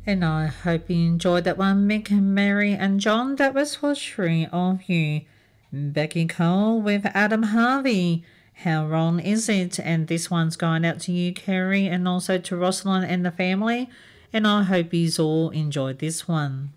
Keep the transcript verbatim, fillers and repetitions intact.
And I hope you enjoyed that one, Mick, Mary and John. That was for Three of You. Becky Cole with Adam Harvey. How wrong is it? And this one's going out to you, Kerry, and also to Rosalind and the family. And I hope you all enjoyed this one.